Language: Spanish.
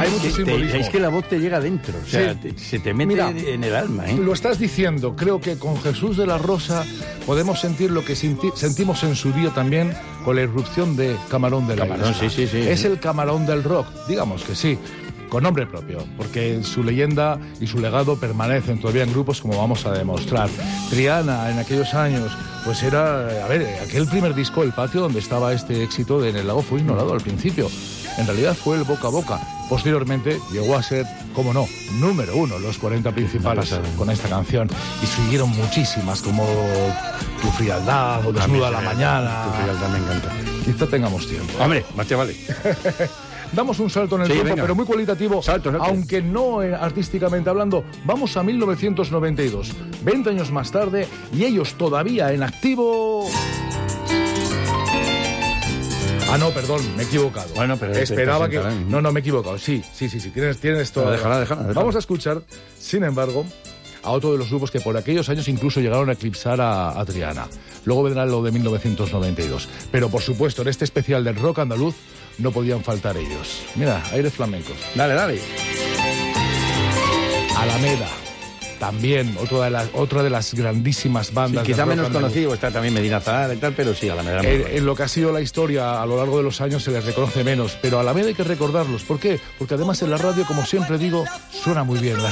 Hay mucho simbolismo. Es que la voz te llega dentro, o sea, Sí. se te mete Mira, en el alma, ¿eh? Lo estás diciendo. Creo que con Jesús de la Rosa podemos sentir lo que sentimos en su día también con la irrupción de Camarón de la Camarón, Isla. sí. Es el Camarón del rock, digamos que sí, con nombre propio, porque su leyenda y su legado permanecen todavía en grupos, como vamos a demostrar. Triana, en aquellos años, pues era, aquel primer disco, El Patio, donde estaba este éxito de En el lago, fue ignorado al principio. En realidad fue el boca a boca. Posteriormente llegó a ser, cómo no, número 1, los 40 principales con esta canción. Y siguieron muchísimas, como Tu frialdad o Desnuda a la mañana. Tu frialdad me encanta. Quizá tengamos tiempo. Hombre, más te vale. Damos un salto en el tiempo, venga. pero muy cualitativo, Salto. aunque no artísticamente hablando. Vamos a 1992, 20 años más tarde, y ellos todavía en activo... Ah, no, perdón, me he equivocado. Bueno, pero esperaba te que... presentarán. No, me he equivocado. Sí, tienes todo. Déjala. Vamos a escuchar, sin embargo, a otro de los grupos que por aquellos años incluso llegaron a eclipsar a Triana. Luego vendrá lo de 1992. Pero, por supuesto, en este especial del rock andaluz no podían faltar ellos. Mira, aires flamencos. Dale. Alameda, también otra de las grandísimas bandas. Sí, quizá del rock menos andaluz. conocido, está también Medina Zahara y tal, pero sí, Alameda. En lo que ha sido la historia a lo largo de los años se les reconoce menos, pero a Alameda hay que recordarlos. ¿Por qué? Porque además en la radio, como siempre digo, suena muy bien.